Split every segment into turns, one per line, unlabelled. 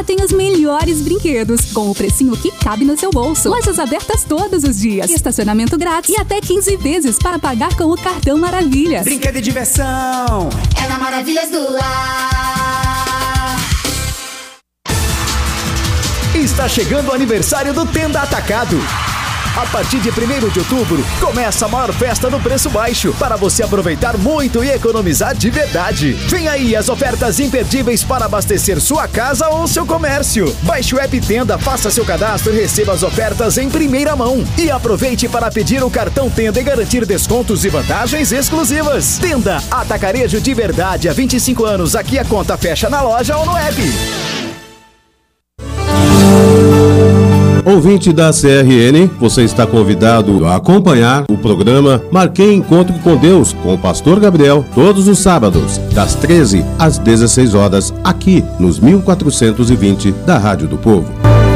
lá tem os melhores brinquedos, com o precinho que cabe no seu bolso. Lojas abertas todos os dias, estacionamento grátis e até 15 vezes para pagar com o cartão Maravilhas.
Brinquedo e diversão
é na Maravilhas do Lar.
Está chegando o aniversário do Tenda Atacado. A partir de 1º de outubro, começa a maior festa no preço baixo, para você aproveitar muito e economizar de verdade. Vem aí as ofertas imperdíveis para abastecer sua casa ou seu comércio. Baixe o app Tenda, faça seu cadastro e receba as ofertas em primeira mão. E aproveite para pedir o cartão Tenda e garantir descontos e vantagens exclusivas. Tenda, atacarejo de verdade há 25 anos. Aqui a conta fecha na loja ou no app.
Ouvinte da CRN, você está convidado a acompanhar o programa Marquei Encontro com Deus, com o Pastor Gabriel, todos os sábados, das 13 às 16 horas, aqui nos 1420 da Rádio do Povo.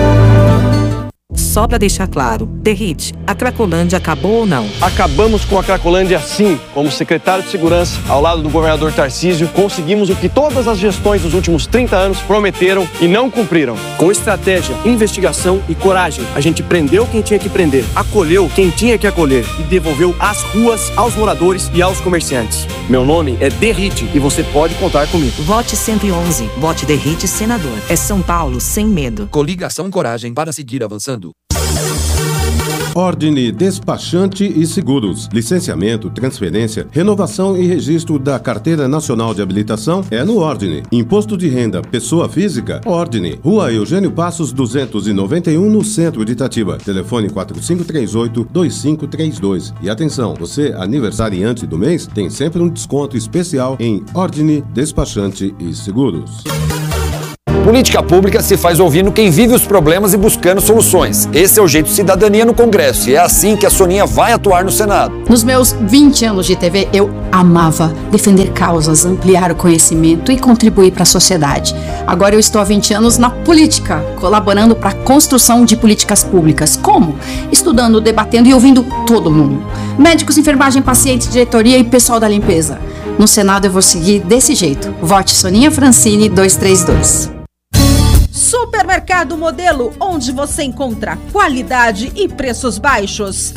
Só para deixar claro, Derrite, a Cracolândia acabou ou não?
Acabamos com a Cracolândia sim. Como secretário de Segurança, ao lado do governador Tarcísio, conseguimos o que todas as gestões dos últimos 30 anos prometeram e não cumpriram. Com estratégia, investigação e coragem, a gente prendeu quem tinha que prender, acolheu quem tinha que acolher e devolveu as ruas aos moradores e aos comerciantes. Meu nome é Derrite e você pode contar comigo.
Vote 111. Vote Derrite Senador. É São Paulo sem medo.
Coligação Coragem para seguir avançando.
Ordine Despachante e Seguros. Licenciamento, transferência, renovação e registro da Carteira Nacional de Habilitação é no Ordine. Imposto de renda, pessoa física, Ordine. Rua Eugênio Passos 291, no centro de Itatiba. Telefone 4538-2532. E atenção, você aniversariante do mês tem sempre um desconto especial em Ordine Despachante e Seguros.
Política pública se faz ouvindo quem vive os problemas e buscando soluções. Esse é o jeito cidadania no Congresso e é assim que a Soninha vai atuar no Senado.
Nos meus 20 anos de TV, eu amava defender causas, ampliar o conhecimento e contribuir para a sociedade. Agora eu estou há 20 anos na política, colaborando para a construção de políticas públicas. Como? Estudando, debatendo e ouvindo todo mundo. Médicos, enfermagem, pacientes, diretoria e pessoal da limpeza. No Senado eu vou seguir desse jeito. Vote Soninha Francini 232.
Supermercado Modelo, onde você encontra qualidade e preços baixos.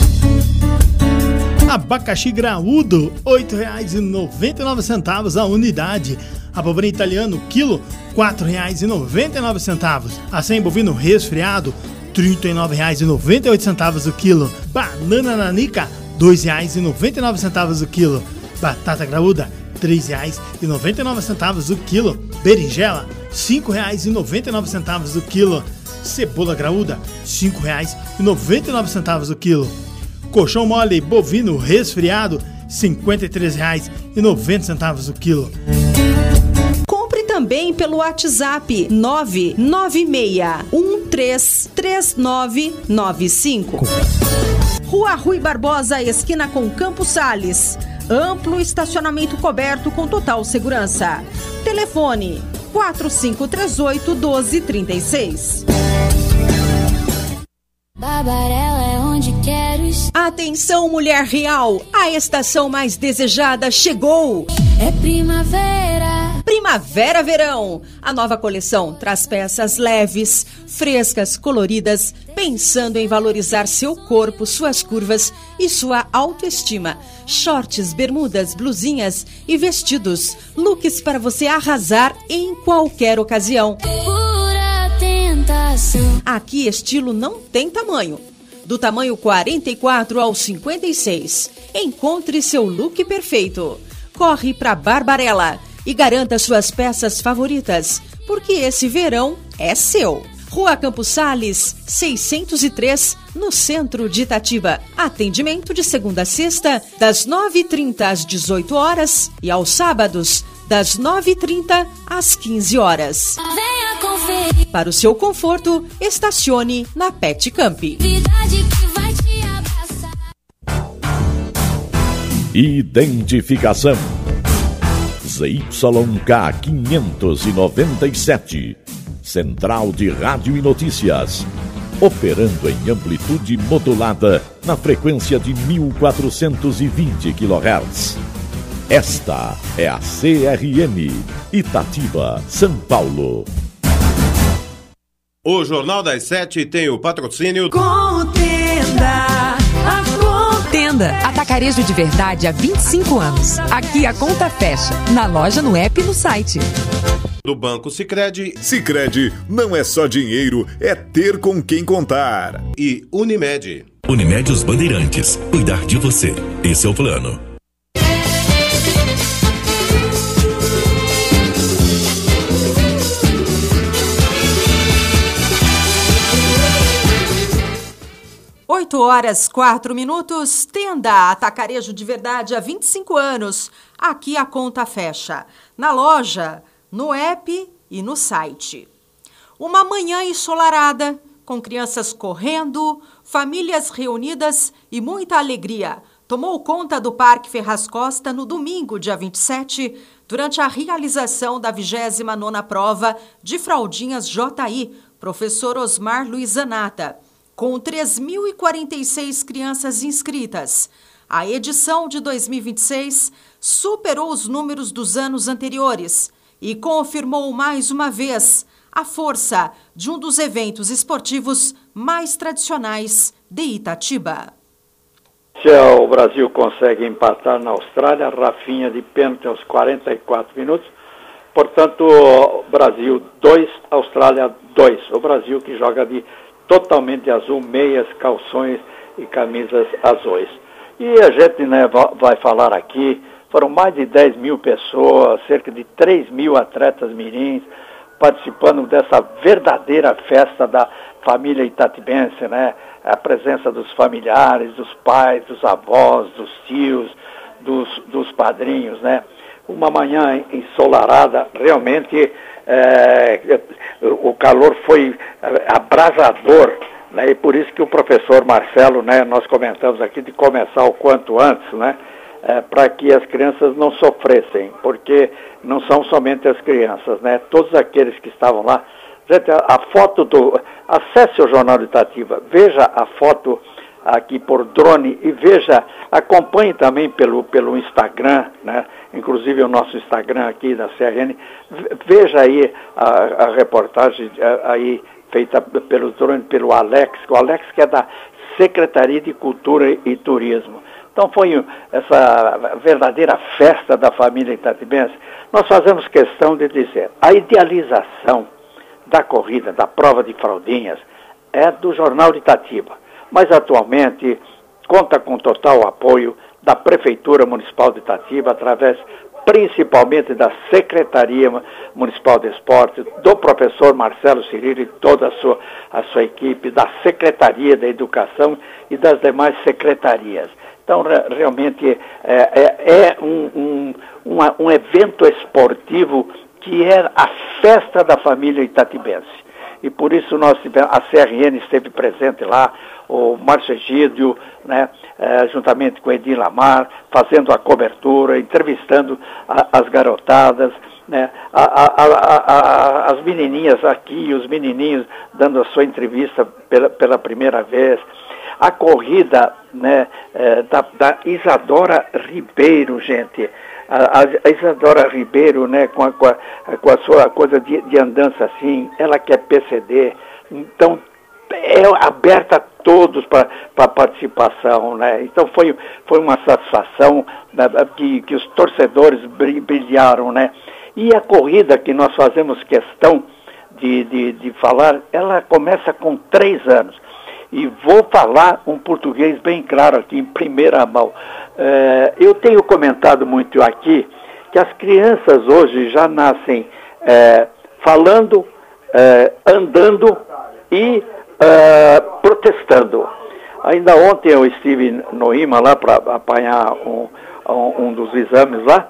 Abacaxi graúdo, R$ 8,99 a unidade. Abobrinha italiano, quilo, R$ 4,99. Acém bovino resfriado, R$ 39,98 o quilo. Banana nanica, R$ 2,99 o quilo. Batata graúda, R$ 3,99 o quilo. Berinjela, R$ 5,99 o quilo. Cebola graúda, R$ 5,99 o quilo. Colchão mole bovino resfriado, R$ 53,90 o quilo.
Compre também pelo WhatsApp 996133995. Rua Rui Barbosa, esquina com Campos Sales. Amplo estacionamento coberto com total segurança. Telefone 4538-1236.
Barbarella é onde quero estar.
Atenção, mulher real! A estação mais desejada chegou!
É primavera!
Primavera-verão! A nova coleção traz peças leves, frescas, coloridas, pensando em valorizar seu corpo, suas curvas e sua autoestima. Shorts, bermudas, blusinhas e vestidos. Looks para você arrasar em qualquer ocasião.
Pura tentação.
Aqui estilo não tem tamanho. Do tamanho 44 ao 56. Encontre seu look perfeito. Corre para Barbarella e garanta suas peças favoritas, porque esse verão é seu. Rua Campos Sales, 603, no centro de Itatiba. Atendimento de segunda a sexta, das 9h30 às 18 horas e aos sábados, das 9h30 às 15 horas.
Venha conferir.
Para o seu conforto, estacione na Pet Camp.
Verdade que vai te abraçar.
Identificação ZYK 597, Central de Rádio e Notícias, operando em amplitude modulada na frequência de 1420 kHz. Esta é a CRN, Itatiba, São Paulo.
O Jornal das 7 tem o patrocínio
Contenda, a Contenda. Atacarejo de verdade há 25 anos. Aqui a conta fecha. Na loja, no app e no site.
do Banco Sicredi.
Sicredi não é só dinheiro, é ter com quem contar.
E Unimed.
Unimed Os Bandeirantes. Cuidar de você. Esse é o plano.
Oito horas, 4 minutos, Tenda, atacarejo de verdade há 25 anos. Aqui a conta fecha. Na loja, no app e no site. Uma manhã ensolarada, com crianças correndo, famílias reunidas e muita alegria, tomou conta do Parque Ferraz Costa no domingo, dia 27, durante a realização da 29ª prova de fraldinhas JI, professor Osmar Luizanata. Com 3.046 crianças inscritas, a edição de 2026 superou os números dos anos anteriores e confirmou mais uma vez a força de um dos eventos esportivos mais tradicionais de Itatiba.
Se o Brasil consegue empatar na Austrália, Rafinha de pênalti aos 44 minutos, portanto, Brasil 2, Austrália 2. O Brasil que joga totalmente azul, meias, calções e camisas azuis. E a gente vai falar aqui, foram mais de 10 mil pessoas, cerca de 3 mil atletas mirins, participando dessa verdadeira festa da família itatibense, né? A presença dos familiares, dos pais, dos avós, dos tios, dos padrinhos, né? Uma manhã ensolarada, realmente o calor foi abrasador, né? E por isso que o professor Marcelo, né, nós comentamos aqui de começar o quanto antes, né, para que as crianças não sofressem, porque não são somente as crianças, né? Todos aqueles que estavam lá. Gente, a foto acesse o Jornal de Itatiba, veja a foto aqui por drone e veja, acompanhe também pelo Instagram, né? Inclusive o nosso Instagram aqui da CRN, veja aí a reportagem aí feita pelo drone, pelo Alex, o Alex que é da Secretaria de Cultura e Turismo. Então foi essa verdadeira festa da família itatibense. Nós fazemos questão de dizer, a idealização da corrida, da prova de fraldinhas, é do Jornal de Itatiba. Mas atualmente conta com total apoio da Prefeitura Municipal de Itatiba, através principalmente da Secretaria Municipal de Esporte, do professor Marcelo Cirilo e toda a sua equipe, da Secretaria da Educação e das demais secretarias. Então, realmente é um evento esportivo que é a festa da família itatibense. E por isso a CRN esteve presente lá, o Márcio Egídio, né, juntamente com Edil Lamar, fazendo a cobertura, entrevistando as garotadas, né, as menininhas aqui, os menininhos dando a sua entrevista pela primeira vez. A corrida, né, da Isadora Ribeiro, gente. A Isadora Ribeiro, né, com a sua coisa de andança assim, ela que é PCD, então é aberta a todos para participação, né? Então foi uma satisfação, né, que os torcedores brilharam, né? E a corrida que nós fazemos questão de falar, ela começa com 3 anos. E vou falar um português bem claro aqui, em primeira mão. Eu tenho comentado muito aqui que as crianças hoje já nascem falando, andando e protestando. Ainda ontem eu estive no IMA lá para apanhar um dos exames lá,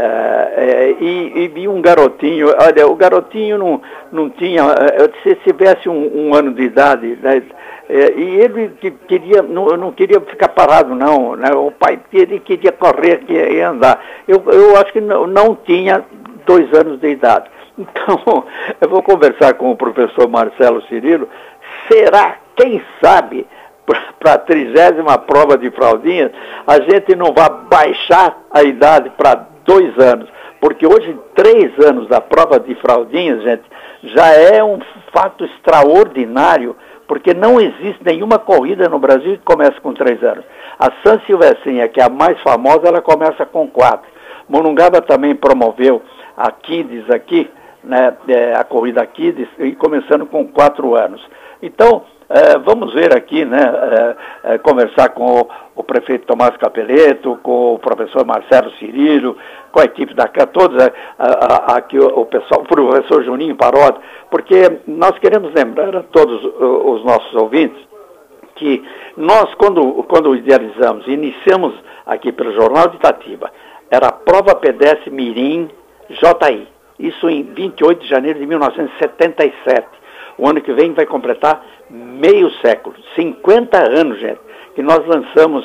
e vi um garotinho. Olha, o garotinho não tinha, se tivesse um ano de idade, né, e ele não queria ficar parado, não, né? O pai dele queria correr e andar. Eu acho que não tinha 2 anos de idade. Então, eu vou conversar com o professor Marcelo Cirilo. Será, quem sabe, para a 30ª prova de fraldinhas, a gente não vai baixar a idade para 2 anos? Porque hoje, 3 anos da prova de fraldinhas, gente, já é um fato extraordinário, porque não existe nenhuma corrida no Brasil que comece com 3 anos. A San Silvestrinha, que é a mais famosa, ela começa com 4. Morungaba também promoveu a Kids aqui, né, a corrida Kids, e começando com 4 anos. Então, vamos ver aqui, né, conversar com o prefeito Tomás Capeleto, com o professor Marcelo Cirilo, com a equipe da CAN, todos aqui, o pessoal, o professor Juninho Parodi, porque nós queremos lembrar a todos os nossos ouvintes que nós, quando idealizamos, iniciamos aqui pelo Jornal de Itatiba, era a prova pedestre Mirim JI, isso em 28 de janeiro de 1977. O ano que vem vai completar meio século, 50 anos, gente, que nós lançamos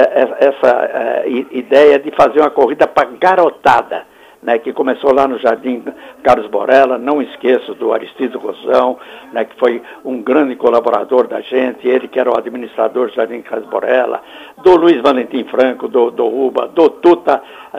essa ideia de fazer uma corrida para garotada, né, que começou lá no Jardim Carlos Borella. Não esqueço do Aristides Rosão, né, que foi um grande colaborador da gente, ele que era o administrador do Jardim Carlos Borella, do Luiz Valentim Franco, do Uba, do Tuta,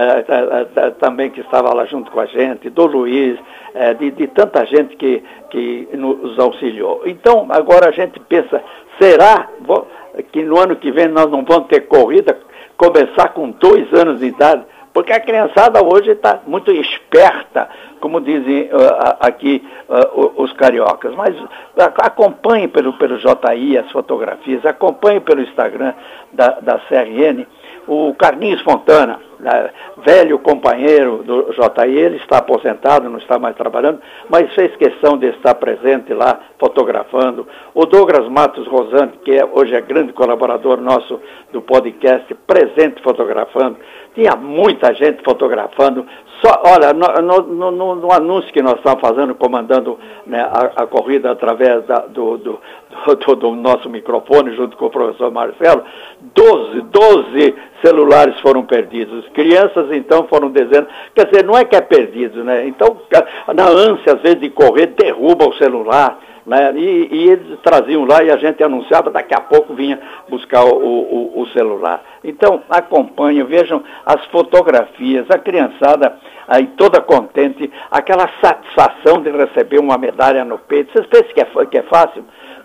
também que estava lá junto com a gente, do Luiz, de tanta gente que nos auxiliou. Então, agora a gente pensa, será que no ano que vem nós não vamos ter corrida, começar com 2 anos de idade? Porque a criançada hoje está muito esperta, como dizem aqui os cariocas. Mas acompanhe pelo JI as fotografias, acompanhe pelo Instagram da CRN. O Carlinhos Fontana, velho companheiro do JI, ele está aposentado, não está mais trabalhando, mas fez questão de estar presente lá, fotografando. O Douglas Matos Rosante, que hoje é grande colaborador nosso do podcast, presente fotografando. Tinha muita gente fotografando. Olha, no anúncio que nós estamos fazendo, comandando, né, a corrida através do nosso microfone, junto com o professor Marcelo, 12 celulares foram perdidos. Crianças, então, foram dizendo, quer dizer, não é que é perdido, né? Então, na ânsia, às vezes, de correr, derruba o celular, né? E eles traziam lá e a gente anunciava, daqui a pouco vinha buscar o celular. Então, acompanhem, vejam as fotografias, a criançada aí toda contente, aquela satisfação de receber uma medalha no peito. Vocês pensam que é fácil?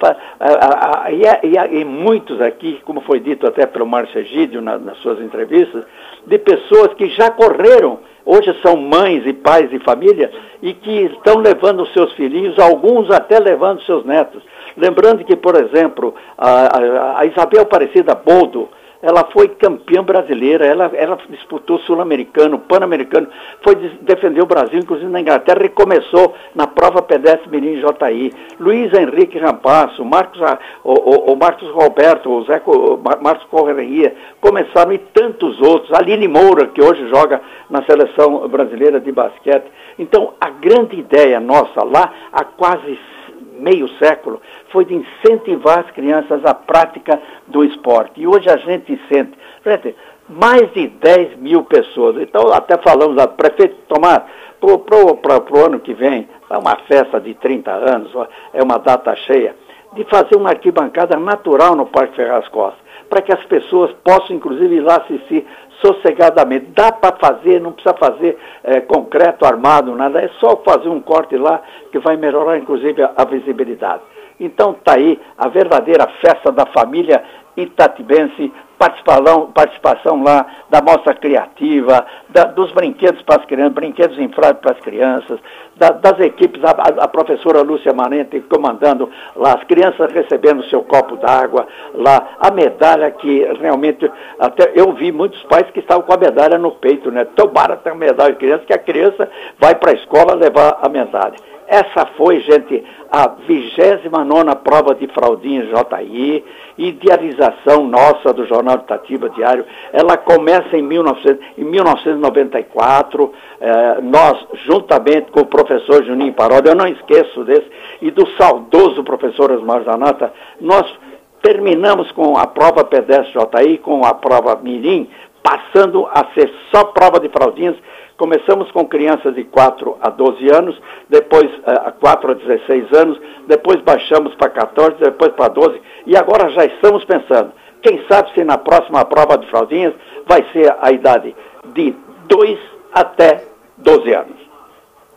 E muitos aqui, como foi dito até pelo Márcio Egídio nas suas entrevistas, de pessoas que já correram, hoje são mães e pais de família, e que estão levando os seus filhinhos, alguns até levando seus netos. Lembrando que, por exemplo, a Isabel Aparecida Boldo, ela foi campeã brasileira, ela disputou sul-americano, pan-americano, foi defender o Brasil, inclusive na Inglaterra, e começou na prova pedestre Mirim JI. Luiz Henrique Rampasso, o Marcos Roberto, o Marcos Correia, começaram, e tantos outros, a Aline Moura, que hoje joga na seleção brasileira de basquete. Então, a grande ideia nossa lá, há quase meio século, foi de incentivar as crianças à prática do esporte. E hoje a gente sente, mais de 10 mil pessoas. Então, até falamos, prefeito Tomás, para o ano que vem, é uma festa de 30 anos, é uma data cheia, de fazer uma arquibancada natural no Parque Ferraz Costa, para que as pessoas possam, inclusive, ir lá assistir sossegadamente. Dá para fazer, não precisa fazer concreto, armado, nada, é só fazer um corte lá que vai melhorar, inclusive, a visibilidade. Então está aí a verdadeira festa da família itatibense, participação lá da mostra criativa, dos brinquedos para as crianças, brinquedos infláveis para as crianças, das equipes, a professora Lúcia Manente comandando lá, as crianças recebendo seu copo d'água lá, a medalha que realmente, até eu vi muitos pais que estavam com a medalha no peito, né? Tomara ter a medalha de criança, que a criança vai para a escola levar a medalha. Essa foi, gente, a 29ª prova de fraldinha JI, idealização nossa do Jornal de Itatiba Diário. Ela começa em 1994, nós, juntamente com o professor Juninho Parodi, eu não esqueço desse, e do saudoso professor Osmar Zanata, nós terminamos com a prova pedestre JI, com a prova Mirim, passando a ser só prova de fraldinhas. Começamos com crianças de 4 a 12 anos, depois 4 a 16 anos, depois baixamos para 14, depois para 12, e agora já estamos pensando, quem sabe se na próxima prova de fraldinhas vai ser a idade de 2 até 12 anos.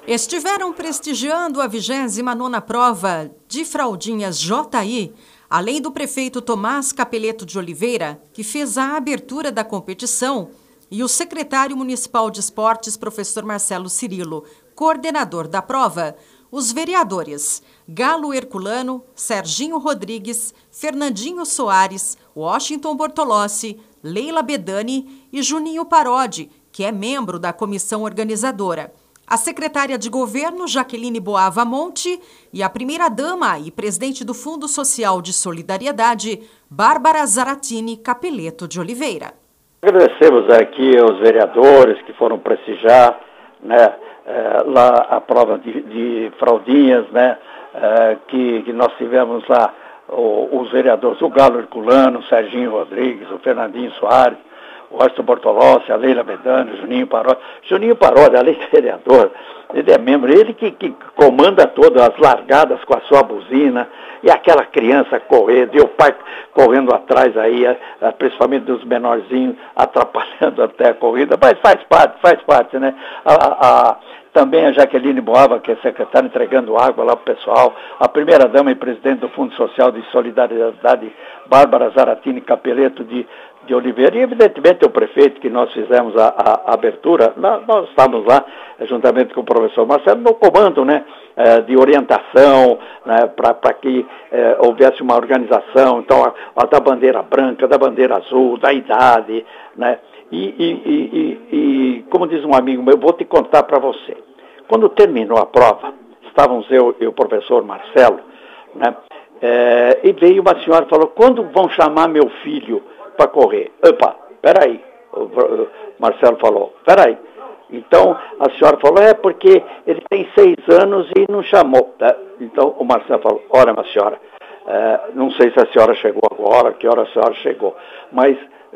Estiveram prestigiando a 29ª prova de fraldinhas JI, além do prefeito Tomás Capeleto de Oliveira, que fez a abertura da competição, e o secretário municipal de esportes, professor Marcelo Cirilo, coordenador da prova, os vereadores Galo Herculano, Serginho Rodrigues, Fernandinho Soares, Washington Bortolossi, Leila Bedani e Juninho Parodi, que é membro da comissão organizadora. A secretária de governo, Jaqueline Boava Monte, e a primeira-dama e presidente do Fundo Social de Solidariedade, Bárbara Zaratini Capeleto de Oliveira.
Agradecemos aqui aos vereadores que foram prestigiar, né, lá a prova de fraldinhas, né, que nós tivemos lá os vereadores, o Galo Herculano, o Serginho Rodrigues, o Fernandinho Soares, o Washington Bortolossi, a Leila Bedani, o Juninho Parodi. Juninho Parodi, além de vereador, ele é membro, ele que comanda todas as largadas com a sua buzina, e aquela criança correndo, e o pai correndo atrás aí, principalmente dos menorzinhos, atrapalhando até a corrida, mas faz parte, né? Também a Jaqueline Boava, que é secretária, entregando água lá para o pessoal, a primeira-dama e presidente do Fundo Social de Solidariedade, Bárbara Zaratini Capeleto de Oliveira, e evidentemente o prefeito, que nós fizemos a abertura, nós estávamos lá, juntamente com o professor Marcelo, no comando, né, de orientação, né, para que houvesse uma organização, então, a da bandeira branca, da bandeira azul, da idade, né, e como diz um amigo meu, eu vou te contar para você. Quando terminou a prova, estávamos eu e o professor Marcelo, né, e veio uma senhora e falou, quando vão chamar meu filho para correr? Opa, peraí. O Marcelo falou, peraí. Então a senhora falou, porque ele tem 6 anos e não chamou. Então o Marcelo falou, olha, minha senhora, não sei se a senhora chegou agora, que hora a senhora chegou, mas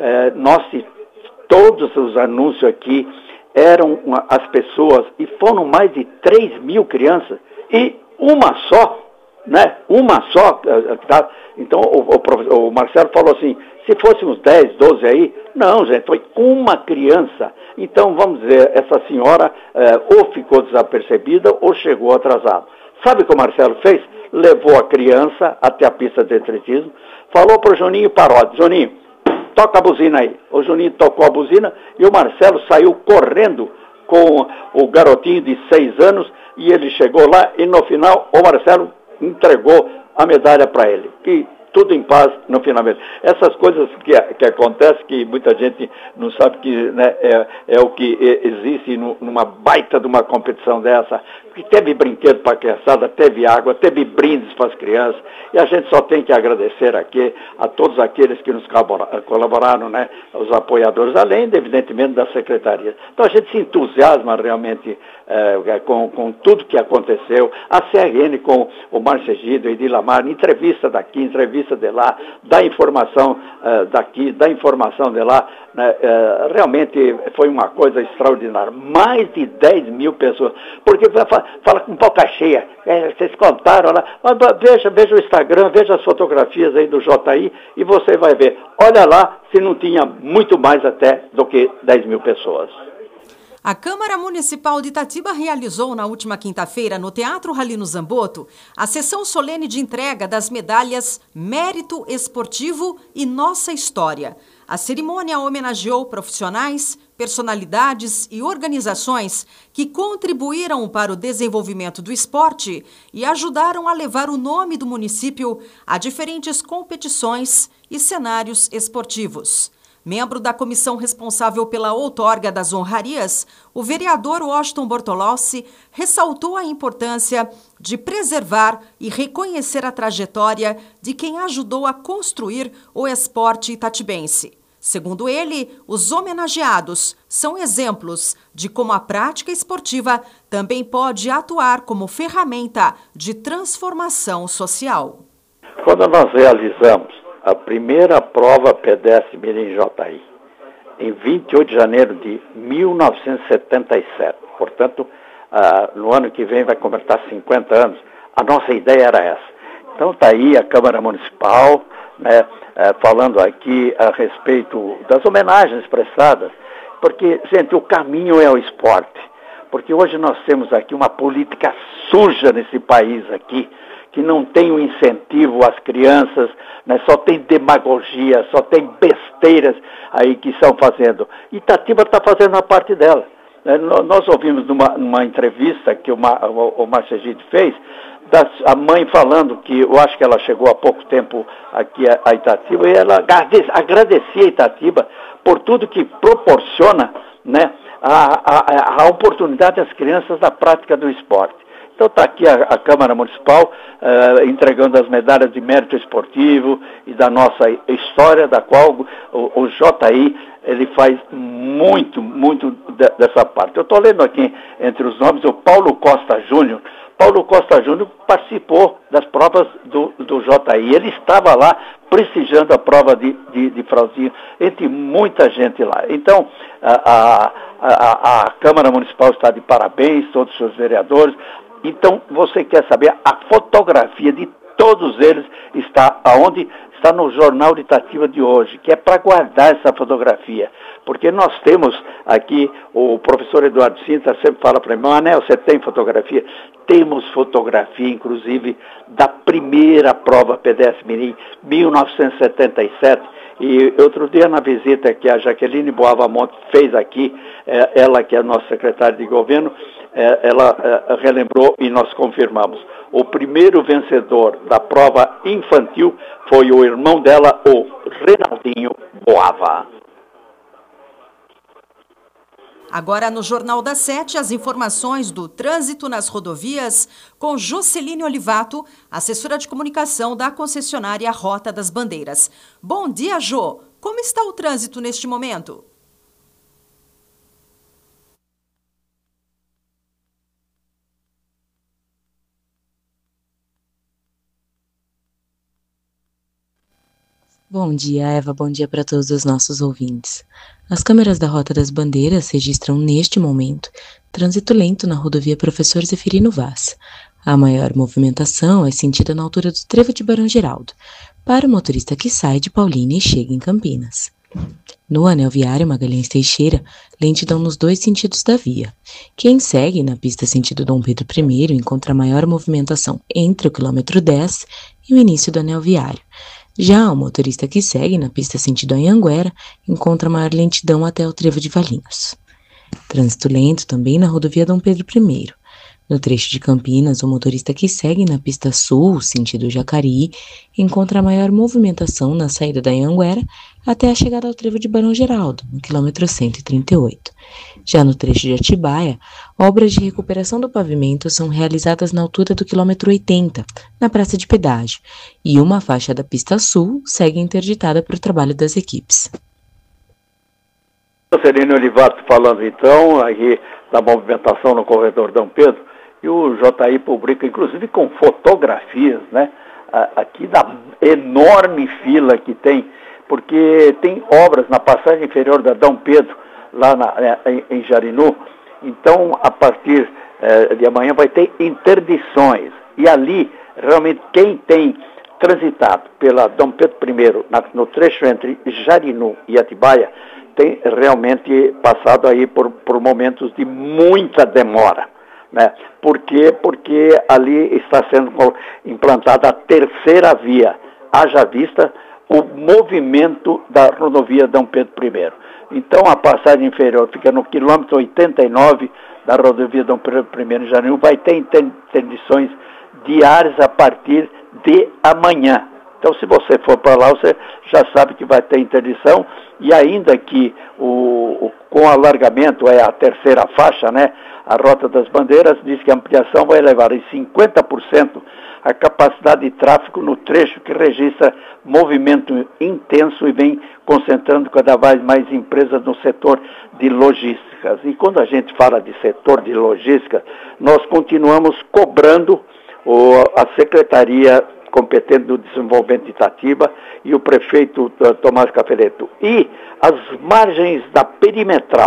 todos os anúncios aqui eram as pessoas, e foram mais de 3.000 crianças, e uma só, né? Uma só. Então o Marcelo falou assim, se fôssemos 10, 12 aí, não, gente, foi uma criança. Então, vamos dizer, essa senhora ou ficou desapercebida ou chegou atrasada. Sabe o que o Marcelo fez? Levou a criança até a pista de atletismo, falou para o Juninho Parodi, Juninho, toca a buzina aí. O Juninho tocou a buzina e o Marcelo saiu correndo com o garotinho de 6 anos, e ele chegou lá e no final o Marcelo entregou a medalha para ele. E tudo em paz no finalmente. Essas coisas que acontecem, que muita gente não sabe que, né, é o que existe numa baita de uma competição dessa. Porque teve brinquedo para a criançada, teve água, teve brindes para as crianças, e a gente só tem que agradecer aqui a todos aqueles que nos colaboraram, né, os apoiadores, além, evidentemente, da secretaria. Então a gente se entusiasma realmente com tudo que aconteceu. A CRN com o Márcio Egidio e Dilamar, entrevista daqui, entrevista de lá, dá informação daqui, dá informação de lá, né, realmente foi uma coisa extraordinária. Mais de 10.000 pessoas, porque fala com boca cheia, vocês contaram lá, veja o Instagram, veja as fotografias aí do JI e você vai ver, olha lá se não tinha muito mais até do que 10.000 pessoas.
A Câmara Municipal de Itatiba realizou na última quinta-feira, no Teatro Ralino Zamboto, a sessão solene de entrega das medalhas Mérito Esportivo e Nossa História. A cerimônia homenageou profissionais, personalidades e organizações que contribuíram para o desenvolvimento do esporte e ajudaram a levar o nome do município a diferentes competições e cenários esportivos. Membro da comissão responsável pela outorga das honrarias, o vereador Washington Bortolossi ressaltou a importância de preservar e reconhecer a trajetória de quem ajudou a construir o esporte itatibense. Segundo ele, os homenageados são exemplos de como a prática esportiva também pode atuar como ferramenta de transformação social.
Quando nós realizamos a primeira prova pedestre Mirim JI, em 28 de janeiro de 1977. Portanto, no ano que vem vai completar 50 anos. A nossa ideia era essa. Então está aí a Câmara Municipal, né, falando aqui a respeito das homenagens prestadas, porque, gente, o caminho é o esporte. porque hoje nós temos aqui uma política suja nesse país aqui, que não tem um incentivo às crianças, né? Só tem demagogia, só tem besteiras aí que estão fazendo. Itatiba está fazendo a parte dela. Nós ouvimos numa entrevista que o Márcio Egídio fez, a mãe falando que, eu acho que ela chegou há pouco tempo aqui a Itatiba, e ela agradecia a Itatiba por tudo que proporciona, né, a oportunidade às crianças da prática do esporte. Então está aqui a Câmara Municipal entregando as medalhas de mérito esportivo e da nossa história, da qual o JI ele faz muito dessa parte. Eu estou lendo aqui entre os nomes o Paulo Costa Júnior. Paulo Costa Júnior participou das provas do JI. Ele estava lá prestigiando a prova de frauzinho, entre muita gente lá. Então, a Câmara Municipal está de parabéns, todos os seus vereadores. Então, você quer saber, a fotografia de todos eles está aonde? Está no Jornal de Itatiba de hoje, que é para guardar essa fotografia. Porque nós temos aqui, o professor Eduardo Sintra sempre fala para mim, Anel, você tem fotografia? Temos fotografia, inclusive, da primeira prova PDS Mirim, 1977. E outro dia, na visita que a Jaqueline Boavamonte fez aqui, ela que é a nossa secretária de governo, ela relembrou e nós confirmamos. O primeiro vencedor da prova infantil foi o irmão dela, o Renaldinho Boava.
Agora no Jornal das 7, as informações do trânsito nas rodovias com Joceline Olivato, assessora de comunicação da concessionária Rota das Bandeiras. Bom dia, Jô. Como está o trânsito neste momento?
Bom dia, Eva. Bom dia para todos os nossos ouvintes. As câmeras da Rota das Bandeiras registram neste momento trânsito lento na rodovia Professor Zeferino Vaz. A maior movimentação é sentida na altura do Trevo de Barão Geraldo, para o motorista que sai de Paulínia e chega em Campinas. No anel viário Magalhães Teixeira, lentidão nos dois sentidos da via. Quem segue na pista sentido Dom Pedro I encontra maior movimentação entre o quilômetro 10 e o início do anel viário. Já o motorista que segue na pista sentido Anhanguera encontra maior lentidão até o Trevo de Valinhos. Trânsito lento também na rodovia Dom Pedro I. No trecho de Campinas, o motorista que segue na pista sul, sentido Jacareí, encontra maior movimentação na saída da Anhanguera até a chegada ao Trevo de Barão Geraldo, no quilômetro 138. Já no trecho de Atibaia, obras de recuperação do pavimento são realizadas na altura do quilômetro 80, na praça de pedágio, e uma faixa da pista sul segue interditada para o trabalho das equipes.
Joceline Olivato falando então aí da movimentação no corredor Dom Pedro, e o JI publica inclusive com fotografias, né, aqui da enorme fila que tem, porque tem obras na passagem inferior da Dom Pedro, lá em Jarinu. Então, a partir de amanhã vai ter interdições, e ali, realmente, quem tem transitado pela Dom Pedro I, no trecho entre Jarinu e Atibaia, tem realmente passado aí por momentos de muita demora, né? Por quê? Porque ali está sendo implantada a terceira via, haja vista o movimento da rodovia Dom Pedro I. Então a passagem inferior fica no quilômetro 89 da rodovia Dom Pedro I em Jarinu, vai ter interdições diárias a partir de amanhã. Então, se você for para lá, você já sabe que vai ter interdição, e ainda que com o alargamento é a terceira faixa, né? A Rota das Bandeiras diz que a ampliação vai elevar em 50% a capacidade de tráfego no trecho que registra movimento intenso e vem concentrando cada vez mais empresas no setor de logísticas. E quando a gente fala de setor de logística, nós continuamos cobrando a Secretaria competente do Desenvolvimento de Itatiba e o prefeito Tomás Cafeleto. E as margens da perimetral,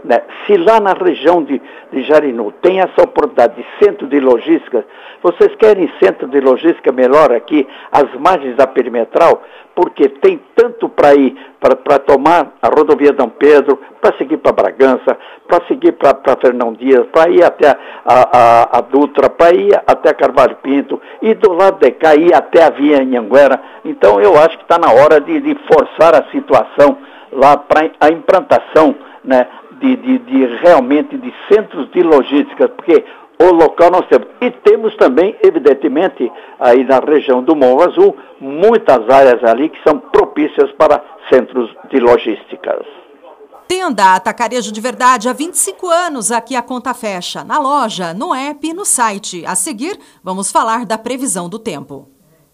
né? Se lá na região de Jarinu tem essa oportunidade de centro de logística, vocês querem centro de logística melhor aqui, às margens da perimetral? Porque tem tanto para ir, para tomar a rodovia Dom Pedro, para seguir para Bragança, para seguir para Fernão Dias, para ir até a Dutra, para ir até Carvalho Pinto, e do lado de cá ir até a Via Anhanguera. Então eu acho que está na hora de forçar a situação lá para a implantação, né, de realmente de centros de logística, porque o local nós temos. E temos também, evidentemente, aí na região do Morro Azul, muitas áreas ali que são propícias para centros de logísticas.
Tenda Atacarejo de Verdade, há 25 anos aqui a conta fecha. Na loja, no app e no site. A seguir, vamos falar da previsão do tempo.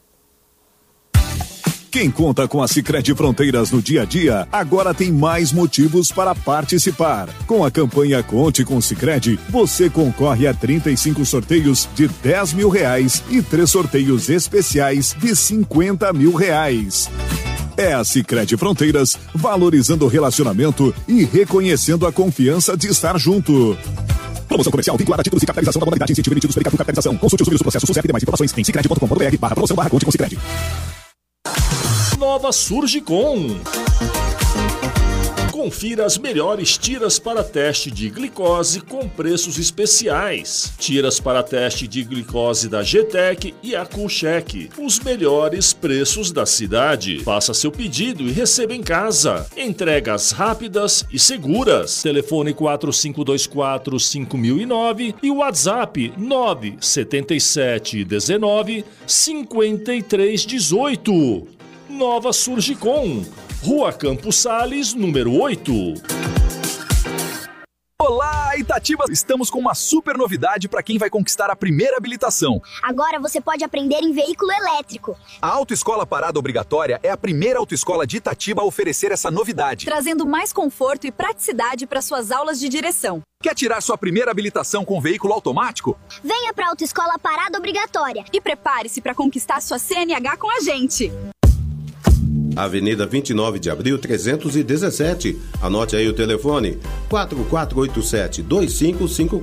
Quem conta com a Sicredi Fronteiras no dia a dia, agora tem mais motivos para participar. Com a campanha Conte com Sicredi, você concorre a 35 sorteios de R$10 mil e 3 sorteios especiais de R$50 mil. É a Sicredi Fronteiras, valorizando o relacionamento e reconhecendo a confiança de estar junto. Promoção comercial vinculada a títulos e capitalização da modalidade incentivo emitidos pela capitalização. Consulte os processos SUSEP e demais informações em sicredi.com.br/promoção/Conte com Sicredi.
Nova Surgicom. Confira as melhores tiras para teste de glicose com preços especiais. Tiras para teste de glicose da GTEC e a Coolcheck. Os melhores preços da cidade. Faça seu pedido e receba em casa. Entregas rápidas e seguras. Telefone 4524-5009 e WhatsApp 97719-5318. Nova Surgicom, Rua Campos Sales, número 8.
Olá, Itatiba! Estamos com uma super novidade para quem vai conquistar a primeira habilitação.
Agora você pode aprender em veículo elétrico.
A Autoescola Parada Obrigatória é a primeira autoescola de Itatiba a oferecer essa novidade,
trazendo mais conforto e praticidade para suas aulas de direção.
Quer tirar sua primeira habilitação com veículo automático?
Venha para a Autoescola Parada Obrigatória
e prepare-se para conquistar sua CNH com a gente.
Avenida 29 de Abril, 317. Anote aí o telefone: 4487-2554.